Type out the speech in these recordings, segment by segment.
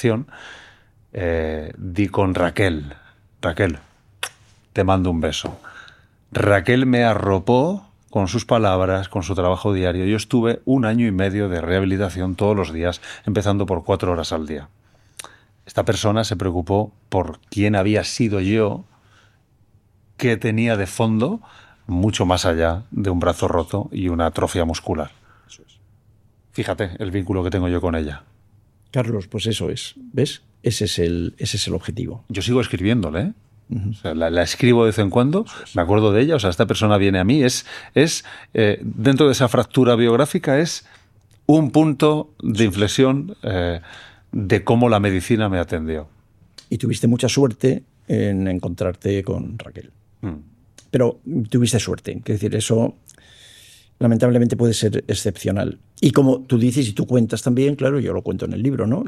rehabilitación, di con Raquel. Raquel, te mando un beso. Raquel me arropó con sus palabras, con su trabajo diario. Yo estuve 1 año y medio de rehabilitación todos los días, empezando por 4 horas al día. Esta persona se preocupó por quién había sido yo, qué tenía de fondo, mucho más allá de un brazo roto y una atrofia muscular. Eso es. Fíjate el vínculo que tengo yo con ella. Carlos, pues eso es. ¿Ves? Ese es el objetivo. Yo sigo escribiéndole, ¿eh? O sea, la escribo de vez en cuando, me acuerdo de ella, o sea, esta persona viene a mí, dentro de esa fractura biográfica es un punto de inflexión de cómo la medicina me atendió. Y tuviste mucha suerte en encontrarte con Raquel. Pero tuviste suerte, es decir, eso lamentablemente puede ser excepcional. Y como tú dices y tú cuentas también, claro, yo lo cuento en el libro, ¿no?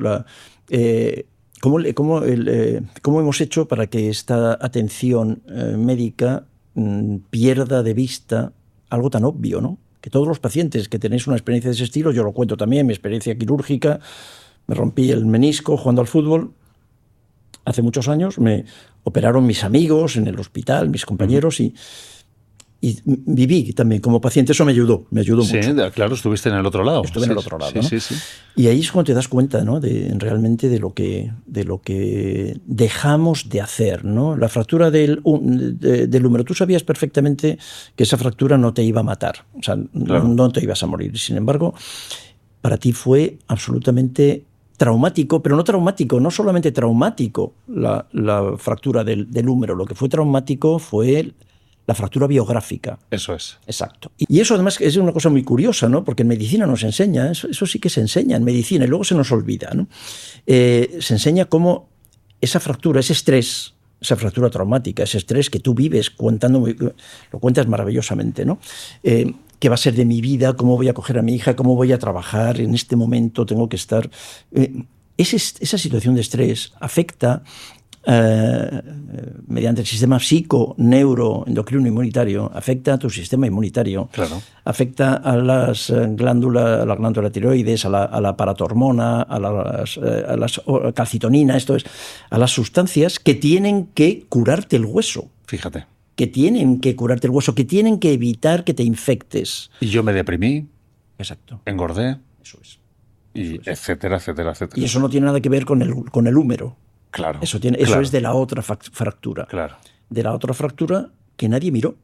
¿Cómo hemos hecho para que esta atención médica pierda de vista algo tan obvio, ¿no? Que todos los pacientes que tenéis una experiencia de ese estilo, yo lo cuento también, mi experiencia quirúrgica, me rompí el menisco jugando al fútbol. Hace muchos años me operaron mis amigos en el hospital, mis compañeros, y viví también como paciente. Eso me ayudó mucho. Sí, claro, estuviste en el otro lado. Estuve en el otro lado, sí, ¿no? Sí. Y ahí es cuando te das cuenta, ¿no? Realmente de lo que dejamos de hacer, ¿no? La fractura del húmero. Tú sabías perfectamente que esa fractura no te iba a matar. O sea, claro, no te ibas a morir. Sin embargo, para ti fue absolutamente traumático, pero no solamente traumático la fractura del húmero. Lo que fue traumático fue la fractura biográfica. Eso es. Exacto. Y eso además es una cosa muy curiosa, ¿no? Porque en medicina nos enseña, eso sí que se enseña en medicina y luego se nos olvida, ¿no? Se enseña cómo esa fractura, ese estrés, esa fractura traumática, ese estrés que tú vives lo cuentas maravillosamente, ¿no? ¿Qué va a ser de mi vida? ¿Cómo voy a coger a mi hija? ¿Cómo voy a trabajar? En este momento tengo que estar... Esa situación de estrés afecta mediante el sistema psico-neuro-endocrino inmunitario, afecta a tu sistema inmunitario, claro, afecta a la glándula tiroides, a la paratormona, a las calcitonina, a las sustancias que tienen que curarte el hueso. Fíjate. Que tienen que curarte el hueso, que tienen que evitar que te infectes. Y yo me deprimí. Exacto. Engordé. Eso es. Y etcétera. Y eso no tiene nada que ver con el húmero. Claro. Eso es de la otra fractura. Claro. De la otra fractura que nadie miró.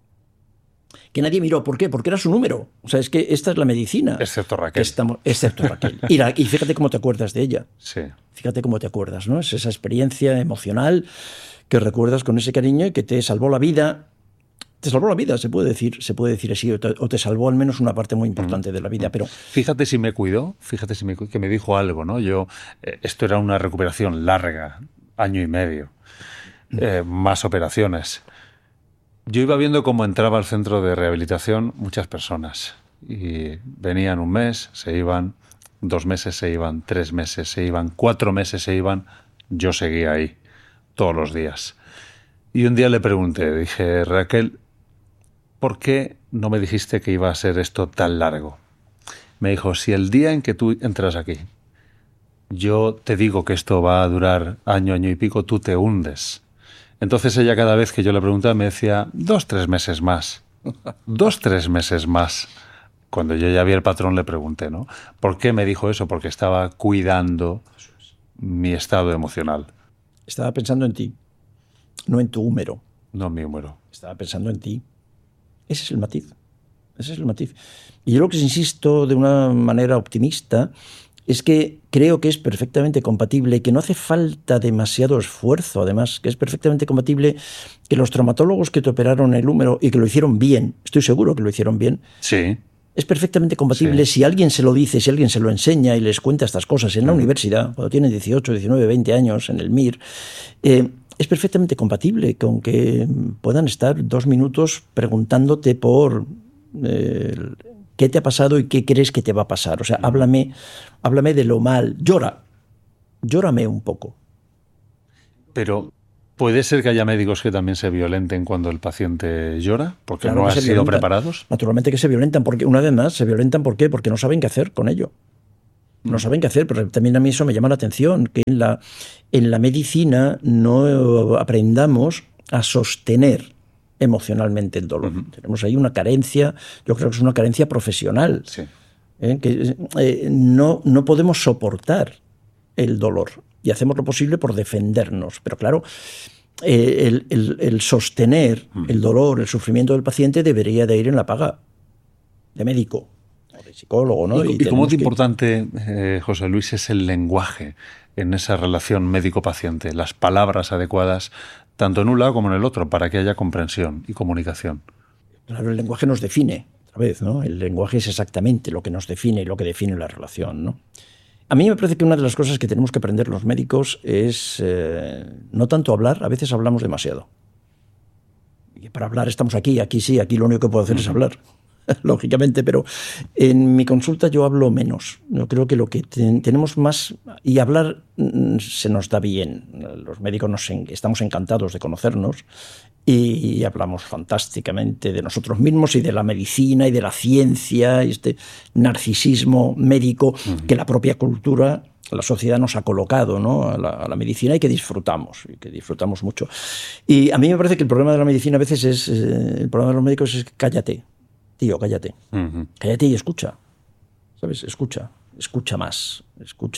¿Por qué? Porque era su número. O sea, es que esta es la medicina. Excepto Raquel. Excepto Raquel. Y fíjate cómo te acuerdas de ella. Sí. Fíjate cómo te acuerdas, ¿no? Es esa experiencia emocional que recuerdas con ese cariño y que te salvó la vida. Te salvó la vida, se puede decir así, o te salvó al menos una parte muy importante de la vida. Pero fíjate si me cuidó, que me dijo algo, ¿no? Esto era una recuperación larga, 1 año y medio, más operaciones. Yo iba viendo cómo entraba al centro de rehabilitación muchas personas y venían 1 mes, se iban, 2 meses se iban, 3 meses se iban, 4 meses se iban. Yo seguía ahí todos los días. Y un día le pregunté, dije, Raquel, ¿por qué no me dijiste que iba a ser esto tan largo? Me dijo, si el día en que tú entras aquí, yo te digo que esto va a durar año y pico, tú te hundes. Entonces ella cada vez que yo le preguntaba me decía, 2-3 meses más. 2-3 meses más. Cuando yo ya vi el patrón le pregunté, ¿no? ¿Por qué me dijo eso? Porque estaba cuidando mi estado emocional. Estaba pensando en ti, no en tu húmero. No en mi húmero. Estaba pensando en ti. Ese es el matiz. Y yo lo que insisto de una manera optimista es que creo que es perfectamente compatible, que no hace falta demasiado esfuerzo, además, que es perfectamente compatible que los traumatólogos que te operaron el húmero y que lo hicieron bien, estoy seguro que lo hicieron bien, sí, es perfectamente compatible si alguien se lo dice, si alguien se lo enseña y les cuenta estas cosas en la universidad, cuando tienen 18, 19, 20 años en el MIR, es perfectamente compatible con que puedan estar 2 minutos preguntándote por qué te ha pasado y qué crees que te va a pasar. O sea, háblame de lo mal. Llórame un poco. Pero ¿puede ser que haya médicos que también se violenten cuando el paciente llora? Porque claro, no que han sido preparados. Naturalmente que se violentan. Porque, una vez más, se violentan ¿por qué? Porque no saben qué hacer con ello. No saben qué hacer, pero también a mí eso me llama la atención, que en la medicina no aprendamos a sostener emocionalmente el dolor. Tenemos ahí una carencia, yo creo que es una carencia profesional. Sí. Que no podemos soportar el dolor y hacemos lo posible por defendernos. Pero claro, el sostener el dolor, el sufrimiento del paciente debería de ir en la paga de médico o de psicólogo, ¿no? ¿Y cómo de importante, José Luis, es el lenguaje en esa relación médico-paciente? Las palabras adecuadas, tanto en un lado como en el otro, para que haya comprensión y comunicación. Claro, el lenguaje nos define, otra vez, ¿no? El lenguaje es exactamente lo que nos define y lo que define la relación, ¿no? A mí me parece que una de las cosas que tenemos que aprender los médicos es no tanto hablar, a veces hablamos demasiado. Y para hablar estamos aquí sí, aquí lo único que puedo hacer es hablar, lógicamente, pero en mi consulta yo hablo menos. Yo creo que lo que tenemos más, y hablar se nos da bien. Los médicos estamos encantados de conocernos y hablamos fantásticamente de nosotros mismos y de la medicina y de la ciencia y este narcisismo médico que la propia cultura, la sociedad nos ha colocado, ¿no? a la medicina y que disfrutamos mucho. Y a mí me parece que el problema de la medicina a veces es, el problema de los médicos es cállate, tío, cállate. Cállate y escucha, ¿sabes? Escucha más.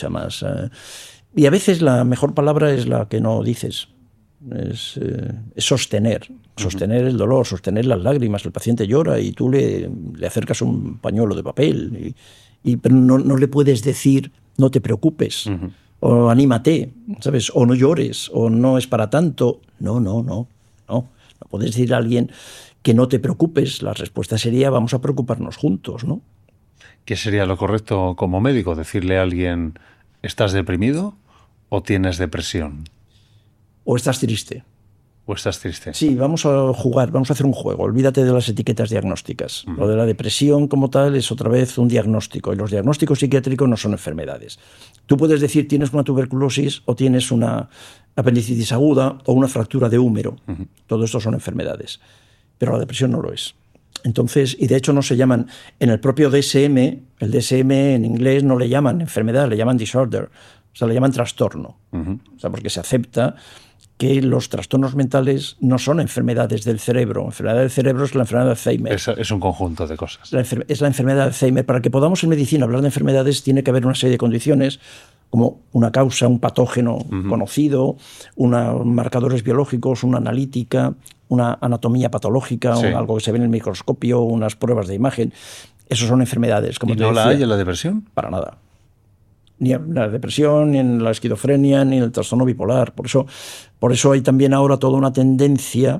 Y a veces la mejor palabra es la que no dices. Es sostener el dolor, sostener las lágrimas. El paciente llora y tú le acercas un pañuelo de papel, pero no le puedes decir no te preocupes, o anímate, ¿sabes? O no llores, o no es para tanto. No puedes decir a alguien que no te preocupes. La respuesta sería vamos a preocuparnos juntos, ¿no? ¿Qué sería lo correcto como médico? Decirle a alguien ¿estás deprimido o tienes depresión? ¿O estás triste? ¿O estás triste? Sí, vamos a jugar, vamos a hacer un juego. Olvídate de las etiquetas diagnósticas. Lo de la depresión como tal es otra vez un diagnóstico. Y los diagnósticos psiquiátricos no son enfermedades. Tú puedes decir tienes una tuberculosis o tienes una apendicitis aguda o una fractura de húmero. Todo esto son enfermedades. Pero la depresión no lo es. Entonces, y de hecho no se llaman, en el propio DSM, el DSM en inglés no le llaman enfermedad, le llaman disorder. O sea, le llaman trastorno. O sea, porque se acepta que los trastornos mentales no son enfermedades del cerebro. Enfermedad del cerebro es la enfermedad de Alzheimer. Es un conjunto de cosas. Es la enfermedad de Alzheimer. Para que podamos en medicina hablar de enfermedades tiene que haber una serie de condiciones como una causa, un patógeno conocido, marcadores biológicos, una analítica, una anatomía patológica, algo que se ve en el microscopio, unas pruebas de imagen. Eso son enfermedades. Como ¿Y no la hay en la depresión? Para nada. Ni en la depresión, ni en la esquizofrenia, ni en el trastorno bipolar. Por eso hay también ahora toda una tendencia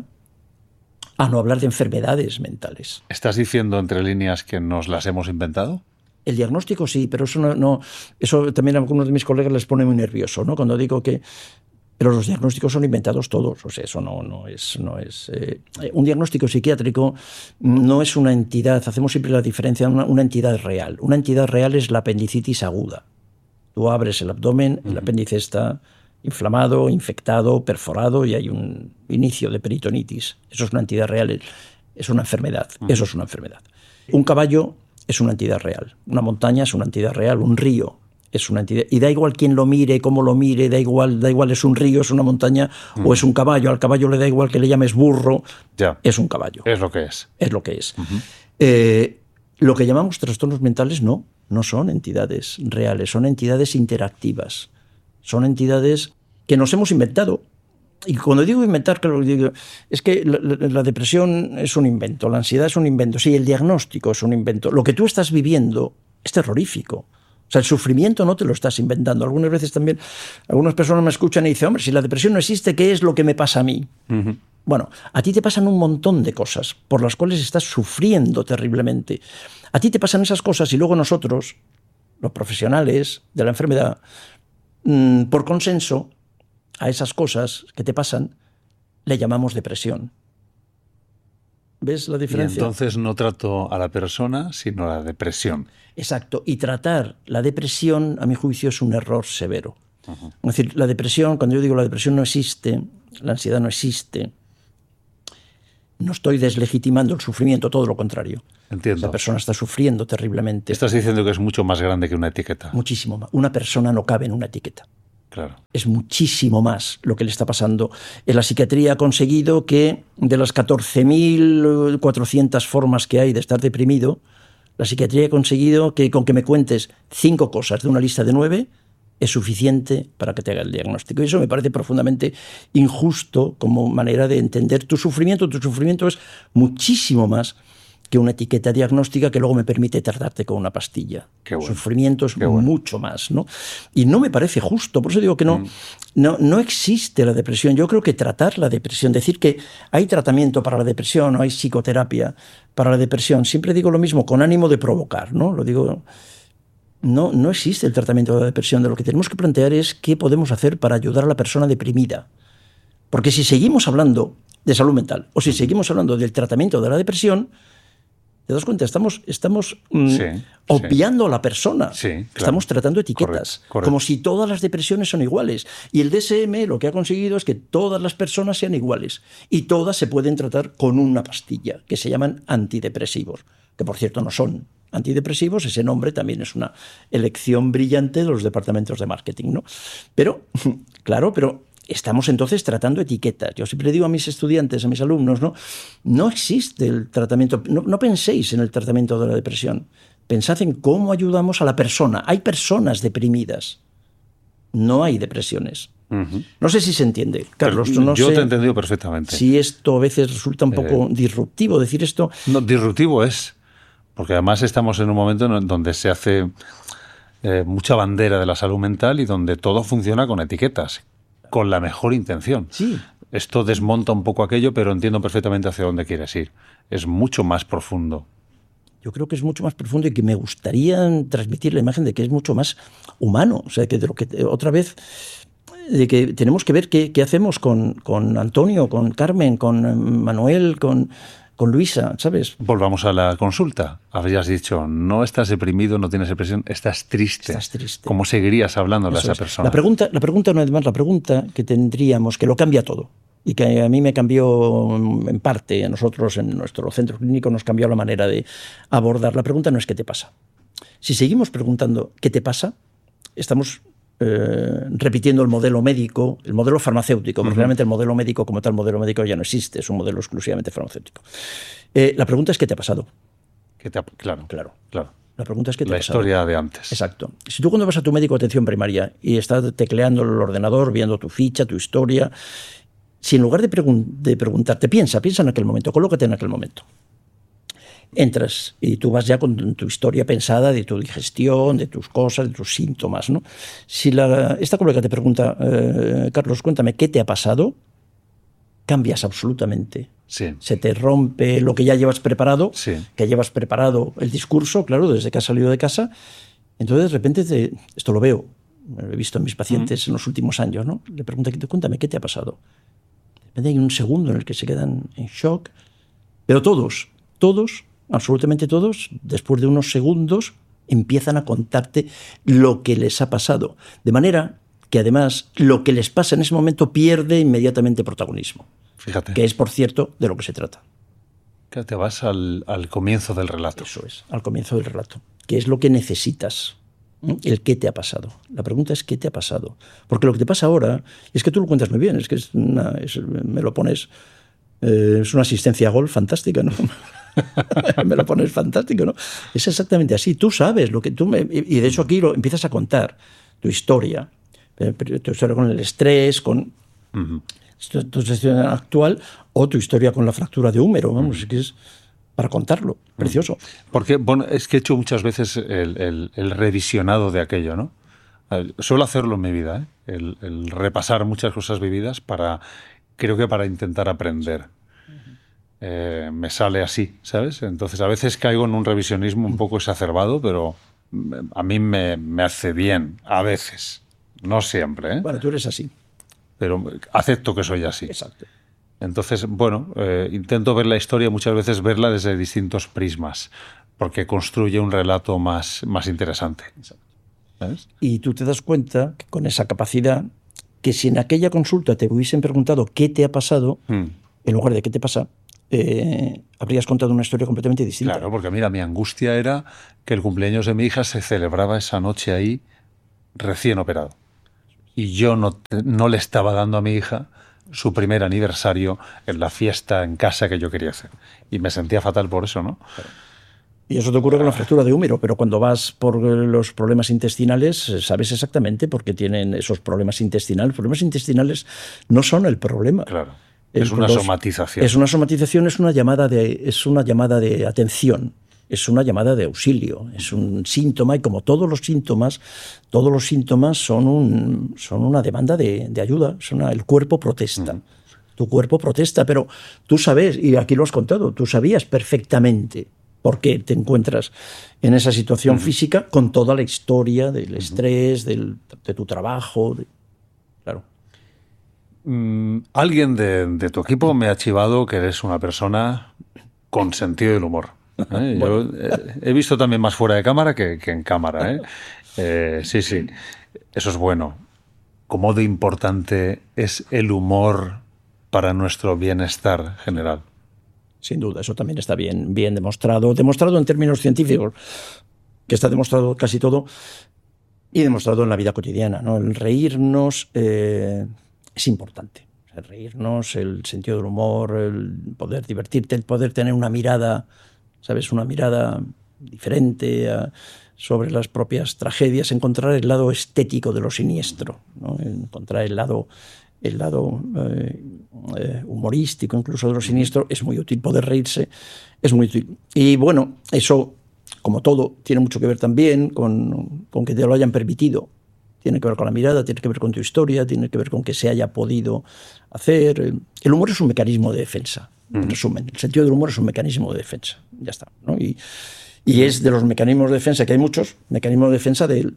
a no hablar de enfermedades mentales. ¿Estás diciendo entre líneas que nos las hemos inventado? El diagnóstico sí, pero eso también a algunos de mis colegas les pone muy nervioso, ¿no? Cuando digo que pero los diagnósticos son inventados todos, o sea, eso no es un diagnóstico psiquiátrico no es una entidad, hacemos siempre la diferencia, una entidad real. Una entidad real es la apendicitis aguda. Tú abres el abdomen, el apéndice está inflamado, infectado, perforado y hay un inicio de peritonitis. Eso es una entidad real, es una enfermedad. Eso es una enfermedad. Un caballo es una entidad real, una montaña es una entidad real, un río es una entidad. Y da igual quién lo mire, cómo lo mire, da igual es un río, es una montaña o es un caballo. Al caballo le da igual que le llames burro, es un caballo. Es lo que es. Es lo que es. Lo que llamamos trastornos mentales no son entidades reales, son entidades interactivas. Son entidades que nos hemos inventado. Y cuando digo inventar, claro, es que la depresión es un invento, la ansiedad es un invento, sí, el diagnóstico es un invento. Lo que tú estás viviendo es terrorífico. O sea, el sufrimiento no te lo estás inventando. Algunas veces también, algunas personas me escuchan y dicen, hombre, si la depresión no existe, ¿qué es lo que me pasa a mí? Bueno, a ti te pasan un montón de cosas por las cuales estás sufriendo terriblemente. A ti te pasan esas cosas y luego nosotros, los profesionales de la enfermedad, por consenso, a esas cosas que te pasan, le llamamos depresión. ¿Ves la diferencia? Y entonces no trato a la persona, sino a la depresión. Exacto. Y tratar la depresión, a mi juicio, es un error severo. Es decir, la depresión, cuando yo digo la depresión no existe, la ansiedad no existe, No estoy deslegitimando el sufrimiento, todo lo contrario. Entiendo. La persona está sufriendo terriblemente. Estás diciendo que es mucho más grande que una etiqueta. Muchísimo más. Una persona no cabe en una etiqueta. Claro. Es muchísimo más lo que le está pasando. En la psiquiatría ha conseguido que de las 14.400 formas que hay de estar deprimido, la psiquiatría ha conseguido que con que me cuentes 5 cosas de una lista de 9 es suficiente para que te haga el diagnóstico. Y eso me parece profundamente injusto como manera de entender tu sufrimiento. Tu sufrimiento es muchísimo más que una etiqueta diagnóstica que luego me permite tratarte con una pastilla. Qué bueno. Sufrimiento es Qué bueno. mucho más, ¿no? Y no me parece justo. Por eso digo que no existe la depresión. Yo creo que tratar la depresión, decir que hay tratamiento para la depresión o hay psicoterapia para la depresión, siempre digo lo mismo, con ánimo de provocar, ¿no? Lo digo... No existe el tratamiento de la depresión. De lo que tenemos que plantear es qué podemos hacer para ayudar a la persona deprimida. Porque si seguimos hablando de salud mental o si seguimos hablando del tratamiento de la depresión, ¿te das cuenta? Estamos obviando a la persona. Sí, claro. Estamos tratando etiquetas. Correcto. Como si todas las depresiones son iguales. Y el DSM lo que ha conseguido es que todas las personas sean iguales. Y todas se pueden tratar con una pastilla, que se llaman antidepresivos. Que por cierto no son antidepresivos, ese nombre también es una elección brillante de los departamentos de marketing, ¿no? Pero, claro, estamos entonces tratando etiquetas. Yo siempre digo a mis estudiantes, a mis alumnos, no existe el tratamiento, no penséis en el tratamiento de la depresión, pensad en cómo ayudamos a la persona. Hay personas deprimidas, no hay depresiones. Uh-huh. No sé si se entiende, Carlos. Yo te he entendido perfectamente. Si esto a veces resulta un poco disruptivo decir esto. No, disruptivo es, porque además estamos en un momento en donde se hace mucha bandera de la salud mental y donde todo funciona con etiquetas, con la mejor intención. Sí. Esto desmonta un poco aquello, pero entiendo perfectamente hacia dónde quieres ir. Es mucho más profundo. Yo creo que es mucho más profundo y que me gustaría transmitir la imagen de que es mucho más humano. O sea, que de lo que otra vez, de que tenemos que ver qué hacemos con Antonio, con Carmen, con Manuel, con Luisa, ¿sabes? Volvamos a la consulta. Habrías dicho, no estás deprimido, no tienes depresión, estás triste. Estás triste. ¿Cómo seguirías hablándole a esa persona? La pregunta, una vez más, la pregunta que tendríamos, que lo cambia todo, y que a mí me cambió en parte, a nosotros en nuestro centro clínico nos cambió la manera de abordar. La pregunta no es ¿qué te pasa? Si seguimos preguntando ¿qué te pasa?, estamos repitiendo el modelo médico, el modelo farmacéutico, porque realmente el modelo médico como tal, modelo médico ya no existe, es un modelo exclusivamente farmacéutico. La pregunta es ¿qué te ha pasado? Claro. La pregunta es ¿qué te ha pasado? La historia de antes. Exacto. Si tú cuando vas a tu médico de atención primaria y estás tecleando el ordenador, viendo tu ficha, tu historia, si en lugar de preguntarte, piensa en aquel momento, colócate en aquel momento. Entras y tú vas ya con tu historia pensada de tu digestión, de tus cosas, de tus síntomas, ¿no? Si esta colega te pregunta, Carlos, cuéntame, ¿qué te ha pasado?, cambias absolutamente. Sí. Se te rompe lo que ya llevas preparado, sí. Que llevas preparado el discurso, claro, desde que has salido de casa. Entonces, de repente, esto lo veo, lo he visto en mis pacientes en los últimos años, ¿no? Le pregunto, cuéntame, ¿qué te ha pasado? De repente hay un segundo en el que se quedan en shock, pero todos, absolutamente todos, después de unos segundos, empiezan a contarte lo que les ha pasado. De manera que, además, lo que les pasa en ese momento pierde inmediatamente protagonismo. Fíjate. Que es, por cierto, de lo que se trata. Que te vas al comienzo del relato. Eso es, al comienzo del relato. ¿Qué es lo que necesitas? El qué te ha pasado. La pregunta es ¿qué te ha pasado? Porque lo que te pasa ahora, y es que tú lo cuentas muy bien, es que me lo pones, es una asistencia a gol fantástica, ¿no? Me lo pones fantástico, ¿no? Es exactamente así. Tú sabes lo que y de hecho aquí lo empiezas a contar tu historia con el estrés, con tu situación actual o tu historia con la fractura de húmero, vamos, que es para contarlo, precioso. Porque, bueno, es que he hecho muchas veces el revisionado de aquello, ¿no? Suelo hacerlo en mi vida, el repasar muchas cosas vividas creo que para intentar aprender. Me sale así, ¿sabes? Entonces a veces caigo en un revisionismo un poco exacerbado, pero a mí me hace bien, a veces. No siempre, ¿eh? Bueno, tú eres así. Pero acepto que soy así. Exacto. Entonces, bueno, intento ver la historia, muchas veces verla desde distintos prismas, porque construye un relato más interesante. Exacto. ¿Sabes? Y tú te das cuenta que con esa capacidad, que si en aquella consulta te hubiesen preguntado qué te ha pasado, en lugar de qué te pasa, habrías contado una historia completamente distinta. Claro, porque mira, mi angustia era que el cumpleaños de mi hija se celebraba esa noche ahí recién operado. Y yo no le estaba dando a mi hija su primer aniversario en la fiesta en casa que yo quería hacer. Y me sentía fatal por eso, ¿no? Y eso te ocurre con la fractura de húmero, pero cuando vas por los problemas intestinales, sabes exactamente por qué tienen esos problemas intestinales. Los problemas intestinales no son el problema. Claro. Es una somatización. Es una somatización, es una llamada de atención, es una llamada de auxilio, es un síntoma, y como todos los síntomas son una demanda de ayuda. El cuerpo protesta. Tu cuerpo protesta, pero tú sabes, y aquí lo has contado, tú sabías perfectamente por qué te encuentras en esa situación física, con toda la historia del estrés, de tu trabajo. Claro. Alguien de tu equipo me ha chivado que eres una persona con sentido del humor. Bueno. Yo he visto también más fuera de cámara que en cámara. Sí. Eso es bueno. ¿Cómo de importante es el humor para nuestro bienestar general? Sin duda, eso también está bien demostrado. Demostrado en términos científicos, que está demostrado casi todo, y demostrado en la vida cotidiana, ¿no? El reírnos es importante. El reírnos, el sentido del humor, el poder divertirte, el poder tener una mirada, ¿sabes? Una mirada diferente sobre las propias tragedias, encontrar el lado estético de lo siniestro, ¿no? Encontrar el lado humorístico incluso de lo siniestro es muy útil. Poder reírse es muy útil. Y bueno, eso, como todo, tiene mucho que ver también con que te lo hayan permitido. Tiene que ver con la mirada, tiene que ver con tu historia, tiene que ver con que se haya podido hacer. El humor es un mecanismo de defensa, en resumen. El sentido del humor es un mecanismo de defensa. Ya está, ¿no? Y es de los mecanismos de defensa, que hay muchos, mecanismos de defensa de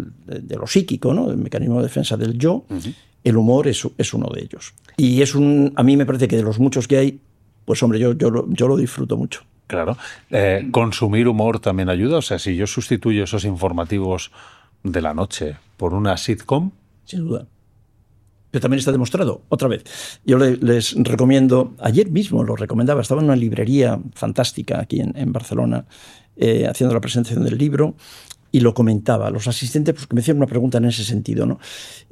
lo psíquico, ¿no? El mecanismo de defensa del yo. El humor es uno de ellos. Y a mí me parece que de los muchos que hay, pues hombre, yo lo disfruto mucho. Claro. ¿Consumir humor también ayuda? O sea, si yo sustituyo esos informativos de la noche por una sitcom... Sin duda. Pero también está demostrado, otra vez. Yo les recomiendo, ayer mismo lo recomendaba, estaba en una librería fantástica aquí en Barcelona, haciendo la presentación del libro, y lo comentaba. Los asistentes, pues, que me hicieron una pregunta en ese sentido, ¿no?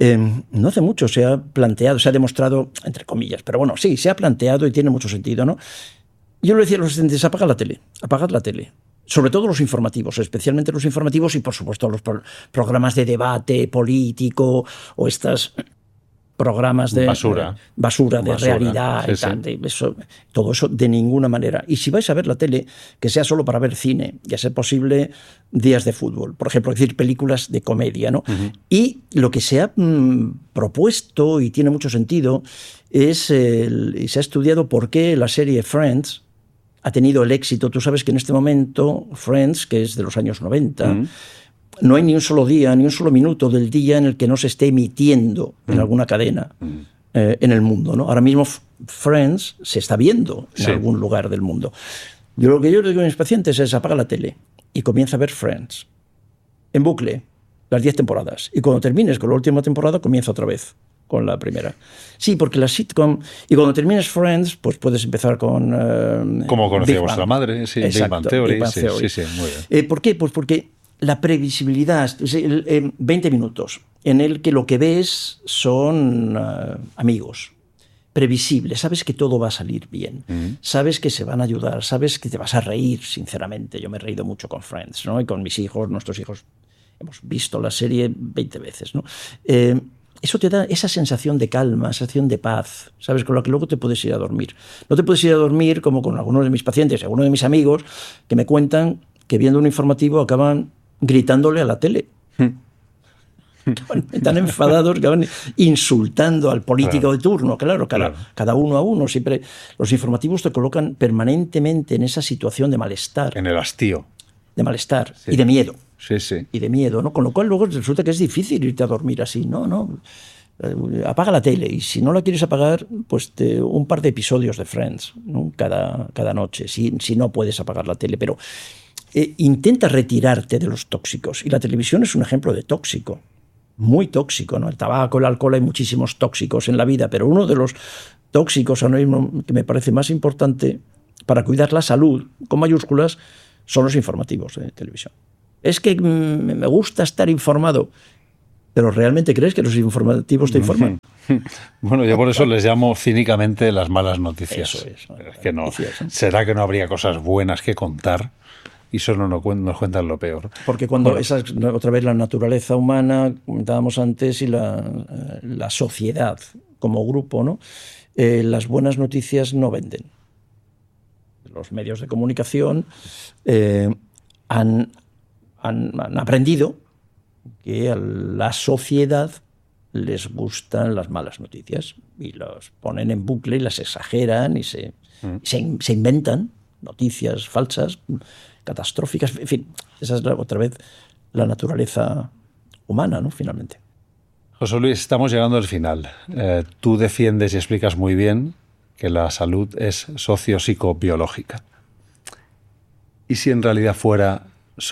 No hace mucho se ha planteado, se ha demostrado, entre comillas, pero bueno, sí, se ha planteado y tiene mucho sentido, ¿no? Yo le decía a los asistentes, apagad la tele. Sobre todo los informativos, especialmente los informativos, y por supuesto los programas de debate político o estas programas de basura de realidad, sí, y tal, sí. Todo eso de ninguna manera. Y si vais a ver la tele, que sea solo para ver cine, y a ser posible días de fútbol, por ejemplo, es decir, películas de comedia, ¿no? Y lo que se ha propuesto, y tiene mucho sentido, y se ha estudiado por qué la serie Friends ha tenido el éxito. Tú sabes que en este momento Friends, que es de los años 90, no hay ni un solo día, ni un solo minuto del día en el que no se esté emitiendo en alguna cadena en el mundo, ¿no? Ahora mismo Friends se está viendo en algún lugar del mundo. Lo que yo le digo a mis pacientes es: apaga la tele y comienza a ver Friends en bucle, las 10 temporadas. Y cuando termines con la última temporada, comienza otra vez con la primera. Sí, porque la sitcom... Y cuando termines Friends, pues puedes empezar con... Como conocía vuestra madre, sí. Exacto, Big Bang Theory. Big Bang Theory. Sí, muy bien. ¿Por qué? Pues porque la previsibilidad, 20 minutos, en el que lo que ves son amigos, previsible, sabes que todo va a salir bien, sabes que se van a ayudar, sabes que te vas a reír, sinceramente. Yo me he reído mucho con Friends, ¿no? Y con mis hijos, nuestros hijos, hemos visto la serie 20 veces, ¿no? Eso te da esa sensación de calma, esa sensación de paz, ¿sabes? Con la que luego te puedes ir a dormir. No te puedes ir a dormir como con algunos de mis pacientes, algunos de mis amigos, que me cuentan que viendo un informativo acaban gritándole a la tele. Están enfadados, acaban insultando al político de turno. Claro, cada uno a uno. Siempre los informativos te colocan permanentemente en esa situación de malestar. En el hastío. De malestar y de miedo. Sí. Y de miedo, ¿no? Con lo cual luego resulta que es difícil irte a dormir así. No. Apaga la tele, y si no la quieres apagar, pues un par de episodios de Friends, ¿no? cada noche, si no puedes apagar la tele. Pero intenta retirarte de los tóxicos. Y la televisión es un ejemplo de tóxico. muy tóxico, ¿no? El tabaco, el alcohol, hay muchísimos tóxicos en la vida, pero uno de los tóxicos ahora mismo que me parece más importante para cuidar la salud, con mayúsculas, son los informativos de televisión. Es que me gusta estar informado, pero ¿realmente crees que los informativos te informan? Bueno, yo por eso les llamo cínicamente las malas noticias. Eso es, ¿no? Es que no. Noticias, ¿no? ¿Será que no habría cosas buenas que contar? Y solo nos cuentan lo peor. Porque cuando otra vez la naturaleza humana, comentábamos antes, y la sociedad como grupo, ¿no? Las buenas noticias no venden. Los medios de comunicación han aprendido que a la sociedad les gustan las malas noticias y las ponen en bucle y las exageran y se inventan noticias falsas, catastróficas. En fin, esa es otra vez la naturaleza humana, ¿no? Finalmente. José Luis, estamos llegando al final. Tú defiendes y explicas muy bien que la salud es socio-psicobiológica. ¿Y si en realidad fuera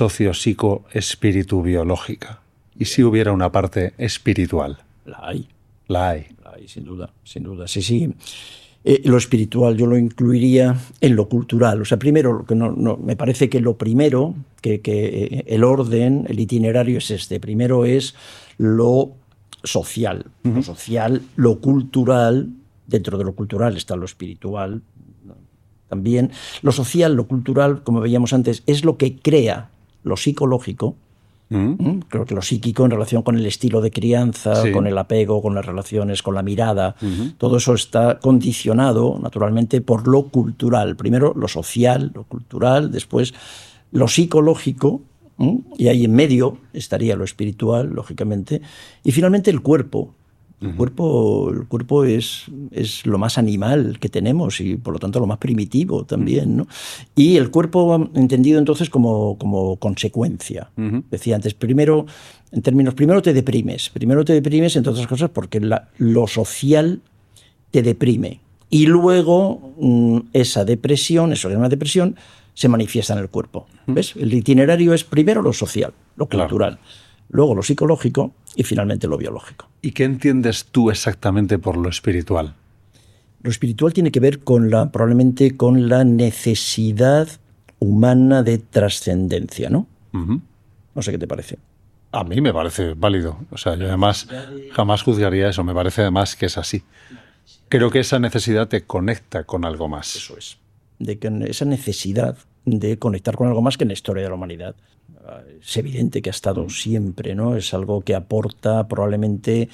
socio-psico-espíritu-biológica? ¿Y si hubiera una parte espiritual? La hay. La hay. La hay, sin duda, sin duda. Sí, sí. Lo espiritual yo lo incluiría en lo cultural. O sea, primero, me parece que lo primero, que el orden, el itinerario es este. Primero es lo social. Lo social, lo cultural. Dentro de lo cultural está lo espiritual también. Lo social, lo cultural, como veíamos antes, es lo que crea lo psicológico. Creo que lo psíquico en relación con el estilo de crianza, sí, con el apego, con las relaciones, con la mirada, todo eso está condicionado naturalmente por lo cultural. Primero lo social, lo cultural, después lo psicológico, y ahí en medio estaría lo espiritual, lógicamente, y finalmente el cuerpo. El cuerpo es lo más animal que tenemos y por lo tanto lo más primitivo también, ¿no? Y el cuerpo entendido entonces como consecuencia. Decía antes, primero te deprimes, entre otras cosas porque lo social te deprime y luego esa depresión, eso que es una depresión, se manifiesta en el cuerpo. ¿Ves? El itinerario es primero lo social, lo cultural. Claro. Luego lo psicológico y finalmente lo biológico. ¿Y qué entiendes tú exactamente por lo espiritual? Lo espiritual tiene que ver probablemente con la necesidad humana de trascendencia, ¿no? No sé qué te parece. A mí me parece válido. O sea, yo además jamás juzgaría eso. Me parece además que es así. Creo que esa necesidad te conecta con algo más. Eso es. Esa necesidad de conectar con algo más que en la historia de la humanidad. Es evidente que ha estado siempre, ¿no? Es algo que aporta probablemente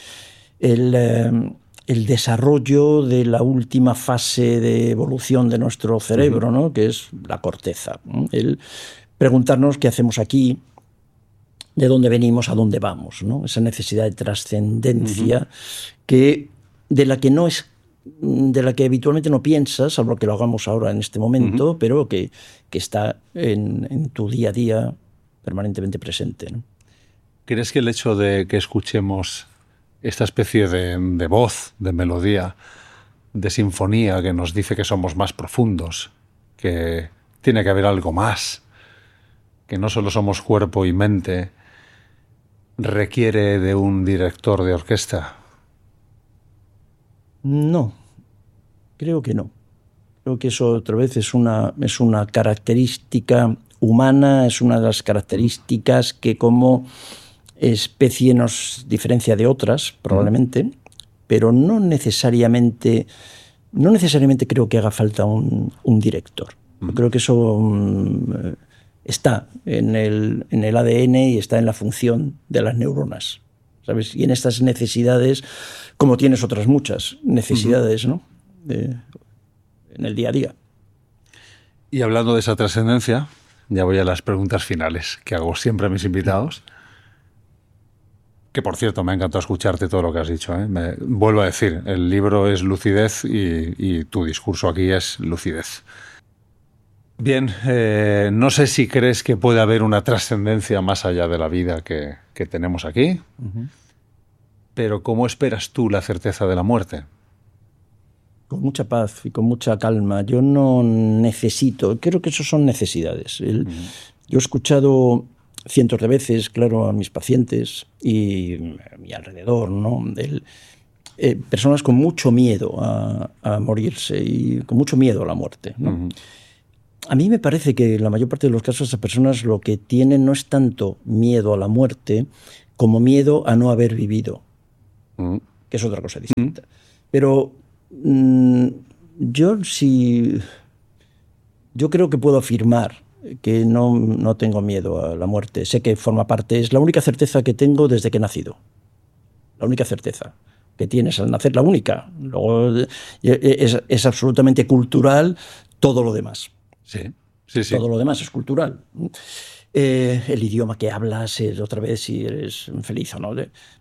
el desarrollo de la última fase de evolución de nuestro cerebro, ¿no? Que es la corteza. El preguntarnos qué hacemos aquí, de dónde venimos, a dónde vamos, ¿no? Esa necesidad de trascendencia de la que habitualmente no piensas, salvo que lo hagamos ahora en este momento, pero que está en tu día a día permanentemente presente, ¿no? ¿Crees que el hecho de que escuchemos esta especie de voz, de melodía, de sinfonía que nos dice que somos más profundos, que tiene que haber algo más, que no solo somos cuerpo y mente, requiere de un director de orquesta? No, creo que no. Creo que eso otra vez es una característica humana, es una de las características que como especie nos diferencia de otras, probablemente, pero no necesariamente creo que haga falta un director. Yo creo que eso está en el ADN y está en la función de las neuronas, ¿sabes? Y en estas necesidades, como tienes otras muchas necesidades, ¿no? En el día a día. Y hablando de esa trascendencia, ya voy a las preguntas finales que hago siempre a mis invitados. Que, por cierto, me ha encantado escucharte todo lo que has dicho, ¿eh? Vuelvo a decir, el libro es lucidez y tu discurso aquí es lucidez. Bien, no sé si crees que puede haber una trascendencia más allá de la vida que tenemos aquí, pero ¿cómo esperas tú la certeza de la muerte? Con mucha paz y con mucha calma. Yo no necesito, creo que eso son necesidades. Yo he escuchado cientos de veces, claro, a mis pacientes y a mi alrededor, ¿no? Personas con mucho miedo a morirse y con mucho miedo a la muerte, ¿no? Uh-huh. A mí me parece que en la mayor parte de los casos esas personas lo que tienen no es tanto miedo a la muerte como miedo a no haber vivido, que es otra cosa distinta. Pero yo creo que puedo afirmar que no tengo miedo a la muerte. Sé que forma parte, es la única certeza que tengo desde que he nacido. La única certeza que tienes al nacer, la única. Luego es absolutamente cultural todo lo demás. Sí. Todo lo demás es cultural. El idioma que hablas, otra vez si eres feliz o no.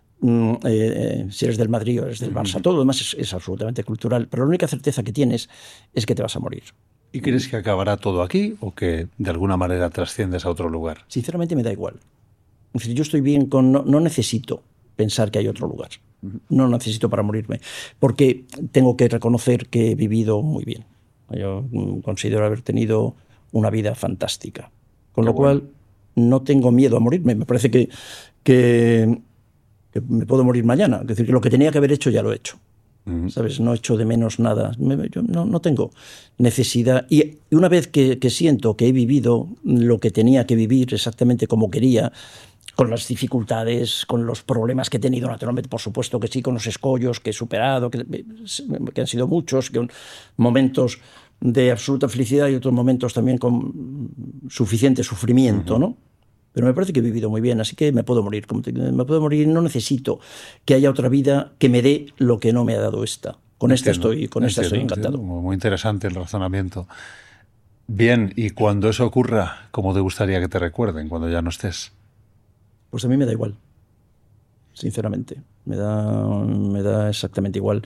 Si eres del Madrid o eres del Barça, todo lo demás es absolutamente cultural. Pero la única certeza que tienes es que te vas a morir. ¿Y crees que acabará todo aquí o que de alguna manera trasciendes a otro lugar? Sinceramente me da igual. Es decir, yo estoy bien con... No necesito pensar que hay otro lugar. No necesito para morirme. Porque tengo que reconocer que he vivido muy bien. Yo considero haber tenido una vida fantástica. Con lo cual no tengo miedo a morirme. Me parece que me puedo morir mañana. Es decir, que lo que tenía que haber hecho ya lo he hecho. ¿Sabes? No echo de menos nada. Yo no tengo necesidad. Y una vez que siento que he vivido lo que tenía que vivir exactamente como quería, con las dificultades, con los problemas que he tenido, naturalmente, por supuesto que sí, con los escollos que he superado, que han sido muchos, que momentos de absoluta felicidad y otros momentos también con suficiente sufrimiento, ¿no? Pero me parece que he vivido muy bien, así que me puedo morir. Me puedo morir, no necesito que haya otra vida que me dé lo que no me ha dado esta. Con esta estoy encantado. Muy interesante el razonamiento. Bien, y cuando eso ocurra, ¿cómo te gustaría que te recuerden cuando ya no estés? Pues a mí me da igual, sinceramente. Me da exactamente igual.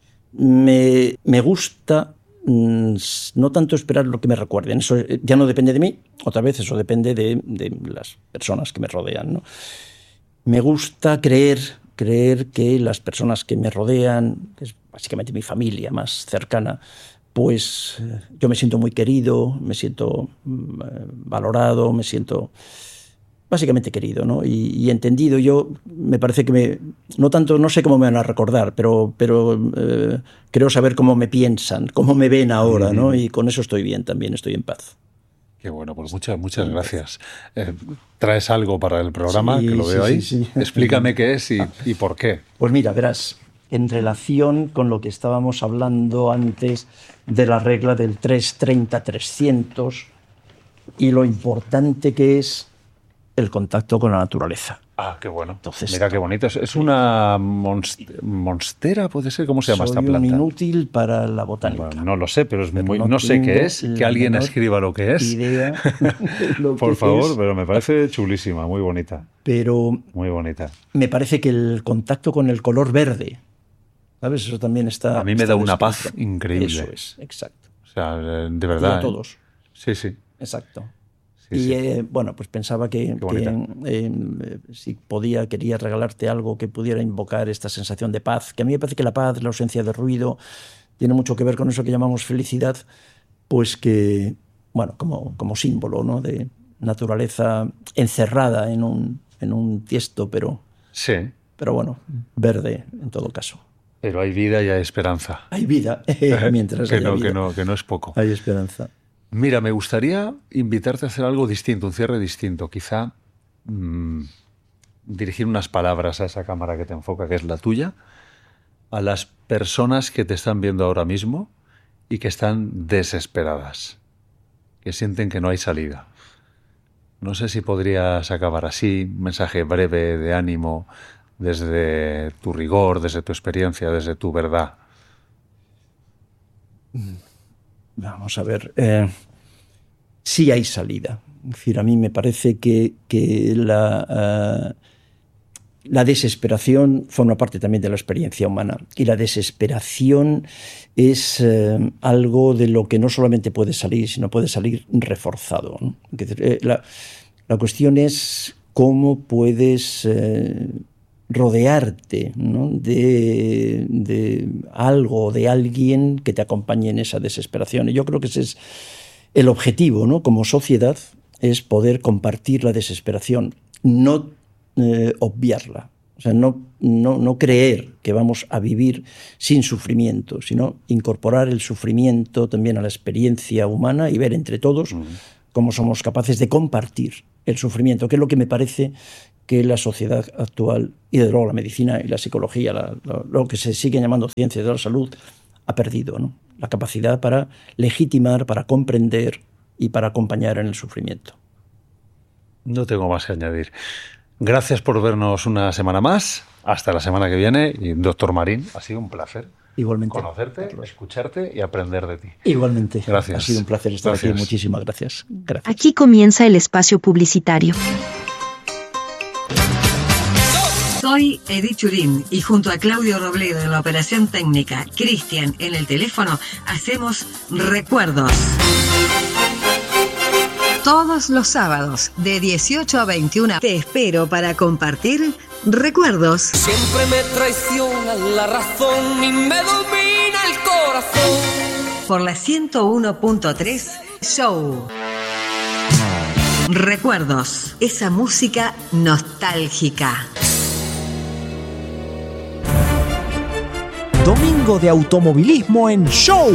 Me gusta no tanto esperar lo que me recuerden. Eso ya no depende de mí, otra vez eso depende de las personas que me rodean, ¿no? Me gusta creer que las personas que me rodean, que es básicamente mi familia más cercana, pues yo me siento muy querido, me siento valorado, me siento básicamente querido, ¿no? Y entendido. Yo me parece que no sé cómo me van a recordar, pero creo saber cómo me piensan, cómo me ven ahora, ¿no? Y con eso estoy bien también, estoy en paz. Qué bueno, pues muchas gracias. ¿Traes algo para el programa? Sí, que lo veo ahí. Sí. Explícame qué es y por qué. Pues mira, verás, en relación con lo que estábamos hablando antes de la regla del 3-30-300 y lo importante que es el contacto con la naturaleza. Ah, qué bueno. Entonces, mira qué bonito. Es una monstera, puede ser. ¿Cómo se llama esta planta? Soy un inútil para la botánica. Bueno, no lo sé, pero no sé qué es. Que alguien escriba lo que es. Idea Por favor, pero me parece chulísima, muy bonita. Pero muy bonita. Me parece que el contacto con el color verde, ¿sabes? Eso también está. A mí me da una paz increíble. Eso es, exacto. O sea, de verdad. Y a todos. Sí. Exacto. Sí, y bueno, pues pensaba que si quería regalarte algo que pudiera invocar esta sensación de paz, que a mí me parece que la paz, la ausencia de ruido, tiene mucho que ver con eso que llamamos felicidad, pues que, bueno, como símbolo, ¿no? De naturaleza encerrada en un tiesto, pero bueno, verde en todo caso. Pero hay vida y hay esperanza. Hay vida, mientras haya vida. Que no es poco. Hay esperanza. Mira, me gustaría invitarte a hacer algo distinto, un cierre distinto. Quizá dirigir unas palabras a esa cámara que te enfoca, que es la tuya, a las personas que te están viendo ahora mismo y que están desesperadas, que sienten que no hay salida. No sé si podrías acabar así, un mensaje breve de ánimo desde tu rigor, desde tu experiencia, desde tu verdad. Vamos a ver. Sí hay salida. Es decir, a mí me parece que la desesperación forma parte también de la experiencia humana. Y la desesperación es algo de lo que no solamente puede salir, sino puede salir reforzado, ¿no? Es decir, la cuestión es cómo puedes rodearte, ¿no? de algo, de alguien que te acompañe en esa desesperación. Y yo creo que ese es el objetivo, ¿no? Como sociedad, es poder compartir la desesperación, no obviarla. O sea, no creer que vamos a vivir sin sufrimiento, sino incorporar el sufrimiento también a la experiencia humana y ver entre todos cómo somos capaces de compartir el sufrimiento, que es lo que me parece que la sociedad actual, y desde luego la medicina y la psicología, lo que se sigue llamando ciencias de la salud, ha perdido, ¿no? La capacidad para legitimar, para comprender y para acompañar en el sufrimiento. No tengo más que añadir. Gracias por vernos una semana más. Hasta la semana que viene. Y doctor Marín, ha sido un placer. Igualmente. Conocerte, escucharte y aprender de ti. Igualmente. Gracias. Ha sido un placer estar aquí. Muchísimas gracias. Gracias. Aquí comienza el espacio publicitario. Soy Edith Churín y junto a Claudio Robledo en la operación técnica, Cristian en el teléfono, hacemos Recuerdos. Todos los sábados, de 18 a 21, te espero para compartir Recuerdos. Siempre me traiciona la razón y me domina el corazón. Por la 101.3 Show. Recuerdos, esa música nostálgica. Domingo de automovilismo en Show.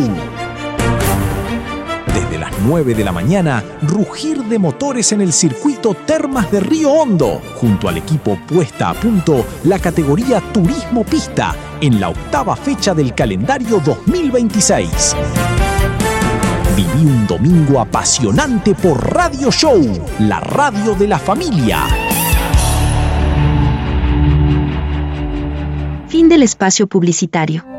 Desde las 9 de la mañana, rugir de motores en el circuito Termas de Río Hondo, junto al equipo puesta a punto la categoría Turismo Pista, en la 8ª fecha del calendario 2026. Viví un domingo apasionante por Radio Show, la radio de la familia. Fin del espacio publicitario.